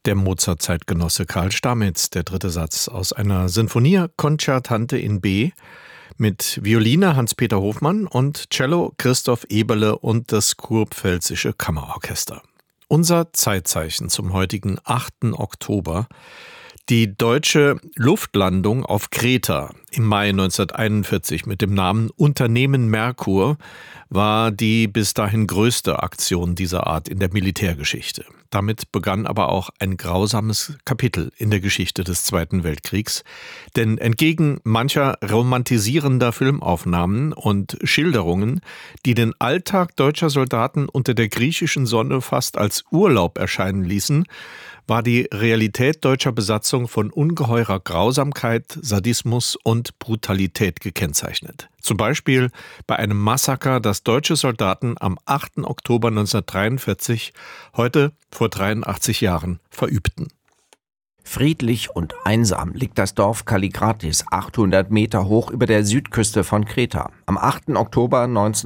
Der Mozart-Zeitgenosse Karl Stamitz, der dritte Satz aus einer Sinfonia Concertante in B mit Violine Hans-Peter Hofmann und Cello Christoph Eberle und das Kurpfälzische Kammerorchester. Unser Zeitzeichen zum heutigen 8. Oktober. Die deutsche Luftlandung auf Kreta im Mai 1941 mit dem Namen Unternehmen Merkur war die bis dahin größte Aktion dieser Art in der Militärgeschichte. Damit begann aber auch ein grausames Kapitel in der Geschichte des Zweiten Weltkriegs. Denn entgegen mancher romantisierender Filmaufnahmen und Schilderungen, die den Alltag deutscher Soldaten unter der griechischen Sonne fast als Urlaub erscheinen ließen, war die Realität deutscher Besatzung von ungeheurer Grausamkeit, Sadismus und Brutalität gekennzeichnet. Zum Beispiel bei einem Massaker, das deutsche Soldaten am 8. Oktober 1943, heute vor 83 Jahren, verübten. Friedlich und einsam liegt das Dorf Kallikratis 800 Meter hoch über der Südküste von Kreta. Am 8. Oktober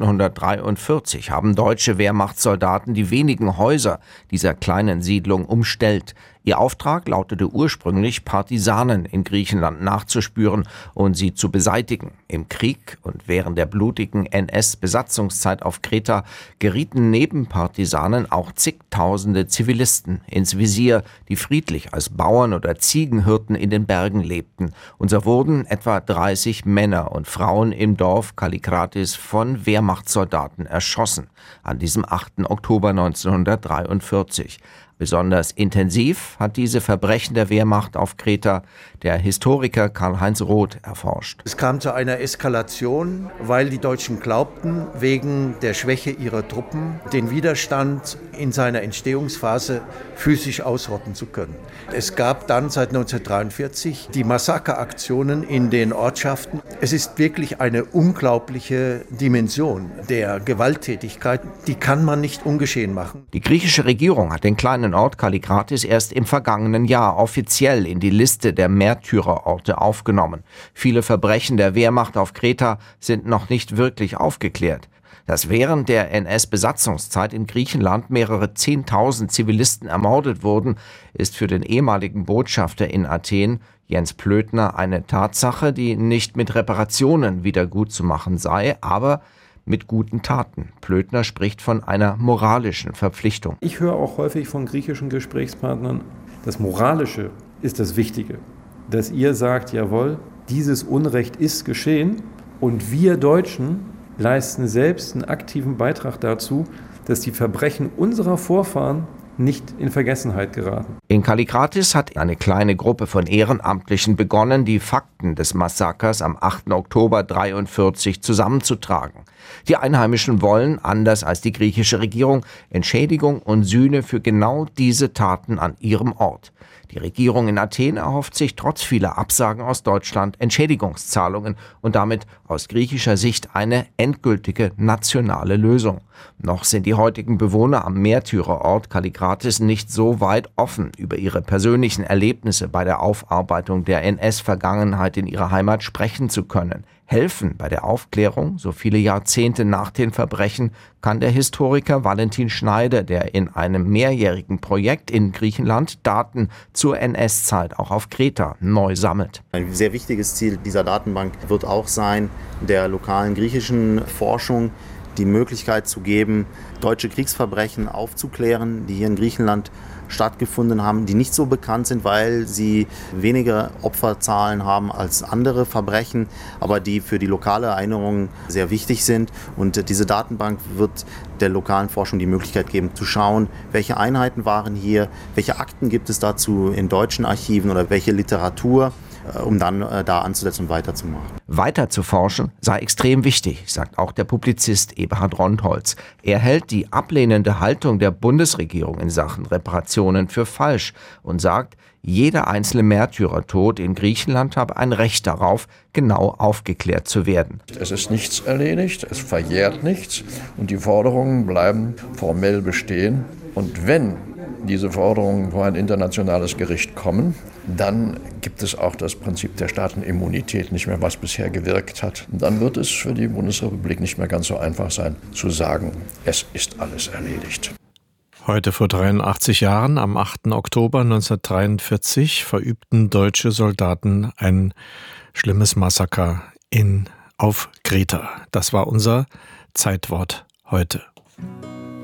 1943 haben deutsche Wehrmachtssoldaten die wenigen Häuser dieser kleinen Siedlung umstellt. Ihr Auftrag lautete ursprünglich, Partisanen in Griechenland nachzuspüren und sie zu beseitigen. Im Krieg und während der blutigen NS-Besatzungszeit auf Kreta gerieten neben Partisanen auch zigtausende Zivilisten ins Visier, die friedlich als Bauern oder Ziegenhirten in den Bergen lebten. Und so wurden etwa 30 Männer und Frauen im Dorf Kallikratis von Wehrmachtssoldaten erschossen an diesem 8. Oktober 1943. Besonders intensiv hat diese Verbrechen der Wehrmacht auf Kreta der Historiker Karl-Heinz Roth erforscht. Es kam zu einer Eskalation, weil die Deutschen glaubten, wegen der Schwäche ihrer Truppen den Widerstand in seiner Entstehungsphase physisch ausrotten zu können. Es gab dann seit 1943 die Massakeraktionen in den Ortschaften. Es ist wirklich eine unglaubliche Dimension der Gewalttätigkeit, die kann man nicht ungeschehen machen. Die griechische Regierung hat den kleinen Ort Kallikratis erst im vergangenen Jahr offiziell in die Liste der Märtyrerorte aufgenommen. Viele Verbrechen der Wehrmacht auf Kreta sind noch nicht wirklich aufgeklärt. Dass während der NS-Besatzungszeit in Griechenland mehrere 10.000 Zivilisten ermordet wurden, ist für den ehemaligen Botschafter in Athen, Jens Plötner, eine Tatsache, die nicht mit Reparationen wiedergutzumachen sei, aber mit guten Taten. Plötner spricht von einer moralischen Verpflichtung. Ich höre auch häufig von griechischen Gesprächspartnern, das Moralische ist das Wichtige. Dass ihr sagt, jawohl, dieses Unrecht ist geschehen und wir Deutschen leisten selbst einen aktiven Beitrag dazu, dass die Verbrechen unserer Vorfahren nicht in Vergessenheit geraten. In Kallikratis hat eine kleine Gruppe von Ehrenamtlichen begonnen, die Fakten des Massakers am 8. Oktober 1943 zusammenzutragen. Die Einheimischen wollen, anders als die griechische Regierung, Entschädigung und Sühne für genau diese Taten an ihrem Ort. Die Regierung in Athen erhofft sich trotz vieler Absagen aus Deutschland Entschädigungszahlungen und damit aus griechischer Sicht eine endgültige nationale Lösung. Noch sind die heutigen Bewohner am Märtyrerort Kallikratis nicht so weit offen, über ihre persönlichen Erlebnisse bei der Aufarbeitung der NS-Vergangenheit in ihrer Heimat sprechen zu können. Helfen bei der Aufklärung, so viele Jahrzehnte nach den Verbrechen, kann der Historiker Valentin Schneider, der in einem mehrjährigen Projekt in Griechenland Daten zur NS-Zeit auch auf Kreta neu sammelt. Ein sehr wichtiges Ziel dieser Datenbank wird auch sein, der lokalen griechischen Forschung die Möglichkeit zu geben, deutsche Kriegsverbrechen aufzuklären, die hier in Griechenland stattgefunden haben, die nicht so bekannt sind, weil sie weniger Opferzahlen haben als andere Verbrechen, aber die für die lokale Erinnerung sehr wichtig sind. Und diese Datenbank wird der lokalen Forschung die Möglichkeit geben, zu schauen, welche Einheiten waren hier, welche Akten gibt es dazu in deutschen Archiven oder welche Literatur, um dann da anzusetzen und weiterzumachen. Weiter zu forschen sei extrem wichtig, sagt auch der Publizist Eberhard Rondholz. Er hält die ablehnende Haltung der Bundesregierung in Sachen Reparationen für falsch und sagt, jeder einzelne Märtyrertod in Griechenland habe ein Recht darauf, genau aufgeklärt zu werden. Es ist nichts erledigt, es verjährt nichts und die Forderungen bleiben formell bestehen. Und wenn diese Forderungen vor ein internationales Gericht kommen, dann gibt es auch das Prinzip der Staatenimmunität nicht mehr, was bisher gewirkt hat. Und dann wird es für die Bundesrepublik nicht mehr ganz so einfach sein, zu sagen, es ist alles erledigt. Heute vor 83 Jahren, am 8. Oktober 1943, verübten deutsche Soldaten ein schlimmes Massaker auf Kreta. Das war unser Zeitwort heute.